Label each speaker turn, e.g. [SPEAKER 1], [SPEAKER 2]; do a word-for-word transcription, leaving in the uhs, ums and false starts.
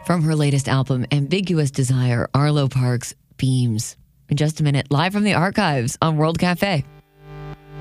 [SPEAKER 1] From her latest album, Ambiguous Desire, Arlo Parks, Beams. In just a minute, live from the archives on World Cafe.